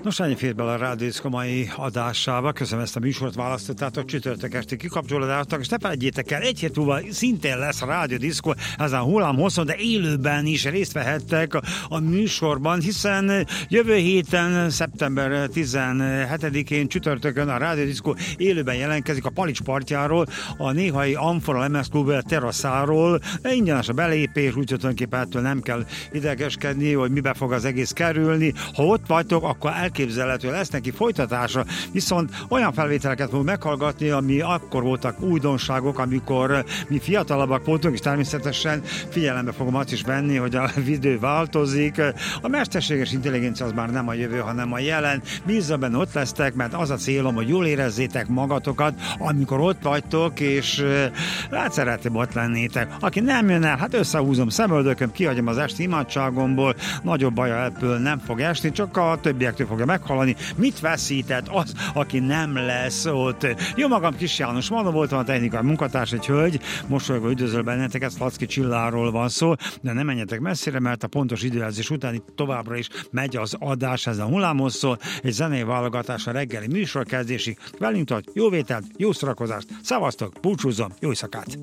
Nos, ennyi fér bele a Rádió Diszkó mai adásába. Köszönöm, ezt a műsort választottátok, csütörtök esti kikapcsolódástak, és ne felejtjétek el, egy hét múlva szintén lesz a Rádió Diszkó ezen hullámhosszon, de élőben is részt vehettek a műsorban, hiszen jövő héten, szeptember 17-én csütörtökön a Rádió Diszkó élőben jelentkezik a Palics partjáról, a néhai Amfora MS Klub teraszáról. Ingyenes a belépés, úgyhogy tulajdonképpen ettől nem kell idegeskedni, hogy mibe fog az egész kerülni. Ha ott vagytok, akkor elképzelhető lesz neki folytatása, viszont olyan felvételeket fogunk meghallgatni, ami akkor voltak újdonságok, amikor mi fiatalabbak voltunk, és természetesen figyelembe fogom azt is venni, hogy a idő változik. A mesterséges intelligencia az már nem a jövő, hanem a jelen. Bízzam benne, ott lesztek, mert az a célom, hogy jól érezzétek magatokat, amikor ott vagytok, és hát szeretném ott lennétek. Aki nem jön el, hát összehúzom szemöldököm, kihagyom az esti imádságomból, nagyobb baja ebből nem fog esni, csak a többiektől fogja meghallani, mit veszített az, aki nem lesz ott. Jó magam, Kis János Manó voltam, a technikai munkatárs, egy hölgy, mosolygva üdvözöl benneteket, Szlacki Csilláról van szó, de nem menjetek messzire, mert a pontos időjelzés után itt továbbra is megy az adás, ez a hullámhosszon, egy zenei válogatás a reggeli műsor kezdésig. Velünk tart, jó vételt, jó szórakozást, szavaztok, búcsúzzom, jó éjszakát!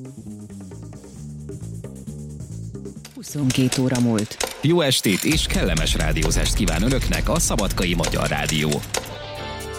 22 óra múlt. Jó estét és kellemes rádiózást kíván Önöknek a Szabadkai Magyar Rádió.